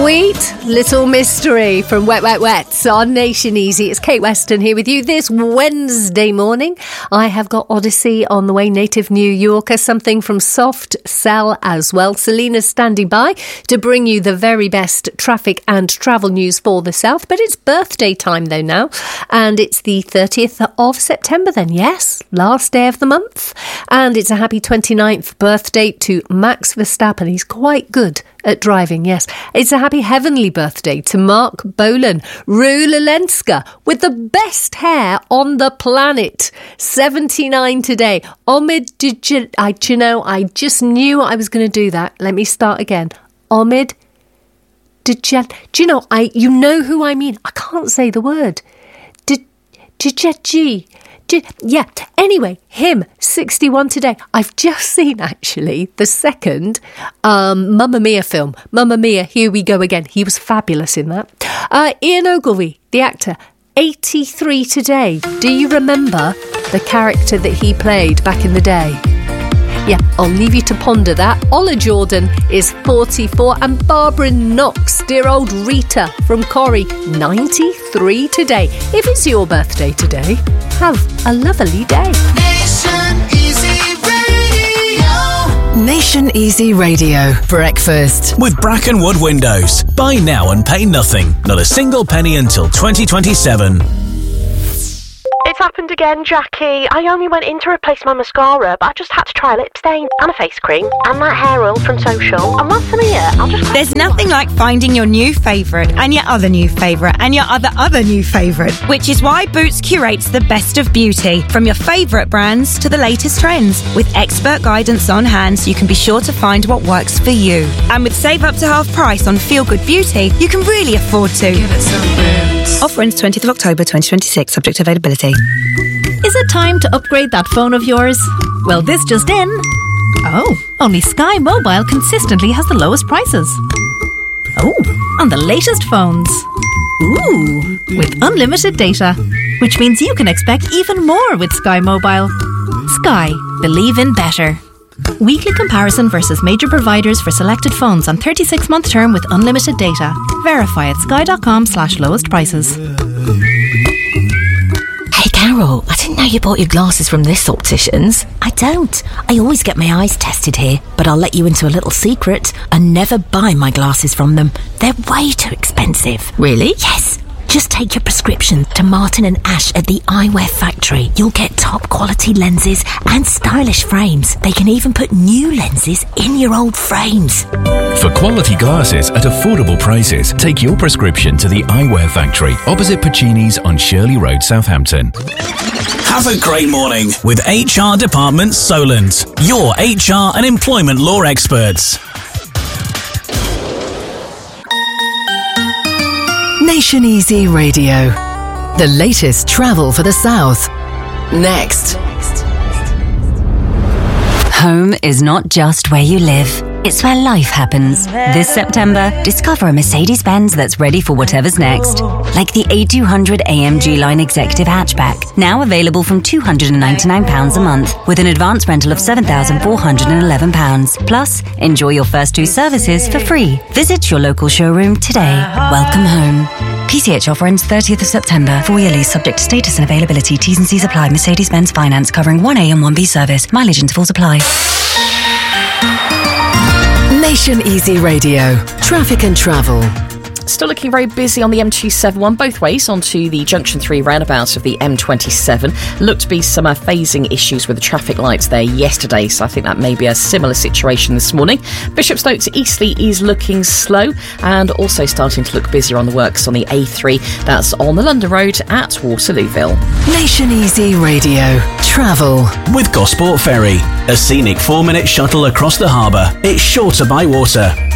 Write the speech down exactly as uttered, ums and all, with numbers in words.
Sweet Little Mystery from Wet Wet Wet on Nation Easy. It's Kate Weston here with you this Wednesday morning. I have got Odyssey on the way, Native New Yorker, something from Soft Cell as well. Selena's standing by to bring you the very best traffic and travel news for the South. But it's birthday time though now, and it's the thirtieth of September then, yes, last day of the month. And it's a happy twenty-ninth birthday to Max Verstappen. He's quite good at driving, yes. It's a happy heavenly birthday to Mark Bolan, Rue Lelenska, with the best hair on the planet, seventy-nine today. Omid, did you, I, do you know, I just knew I was going to do that. Let me start again. Omid, did you, do you know, I, you know who I mean? I can't say the word. Did, did you, G? Did, yeah, anyway, him, sixty-one today. I've just seen, actually, the second um, Mamma Mia film. Mamma Mia, here we go again. He was fabulous in that. Uh, Ian Ogilvy, the actor, eighty-three today. Do you remember the character that he played back in the day? Yeah, I'll leave you to ponder that. Ola Jordan is forty-four, and Barbara Knox, dear old Rita from Corrie, ninety-three today. If it's your birthday today, have a lovely day. Nation Easy Radio. Nation Easy Radio. Breakfast with Brackenwood Windows. Buy now and pay nothing. Not a single penny until twenty twenty-seven. It's happened again, Jackie. I only went in to replace my mascara, but I just had to try a lip stain and a face cream and that hair oil from Social. And once I'm here, I'll just... There's nothing like finding your new favourite and your other new favourite and your other other new favourite, which is why Boots curates the best of beauty, from your favourite brands to the latest trends, with expert guidance on hand so you can be sure to find what works for you. And with Save Up to Half Price on Feel Good Beauty, you can really afford to. Give it some Boots. Offer ends twentieth of October twenty twenty-six, subject to availability. Is it time to upgrade that phone of yours? Well, this just in. Oh, only Sky Mobile consistently has the lowest prices. Oh, on the latest phones. Ooh, with unlimited data, which means you can expect even more with Sky Mobile. Sky, believe in better. Weekly comparison versus major providers for selected phones on thirty-six month term with unlimited data. Verify at sky.com slash lowest prices. Hey Carol, I didn't know you bought your glasses from this optician's. I don't. I always get my eyes tested here, but I'll let you into a little secret. I never buy my glasses from them. They're way too expensive. Really? Yes. Just take your prescription to Martin and Ash at the Eyewear Factory. You'll get top quality lenses and stylish frames. They can even put new lenses in your old frames. For quality glasses at affordable prices, take your prescription to the Eyewear Factory, opposite Puccini's on Shirley Road, Southampton. Have a great morning with H R Department Solent, your H R and employment law experts. Nation Easy Radio. The latest travel for the South. Next. Home is not just where you live. It's where life happens. This September, discover a Mercedes-Benz that's ready for whatever's next. Like the A two hundred A M G Line Executive Hatchback, now available from two hundred ninety-nine pounds a month, with an advance rental of seven thousand four hundred eleven pounds. Plus, enjoy your first two services for free. Visit your local showroom today. Welcome home. P C H offer ends thirtieth of September. Four-year lease subject to status and availability. T's and C's apply. Mercedes-Benz Finance covering one A and one B service. Mileage intervals apply. Nation Easy Radio. Traffic and travel. Still looking very busy on the M two seventy-one both ways onto the Junction three roundabout of the M twenty-seven. Looked to be some uh, phasing issues with the traffic lights there yesterday, so I think that may be a similar situation this morning. Bishopstoke to Eastleigh is looking slow, and also starting to look busier on the works on the A three. That's on the London Road at Waterlooville. Nation Easy Radio. Travel with Gosport Ferry, a scenic four-minute shuttle across the harbour. It's shorter by water.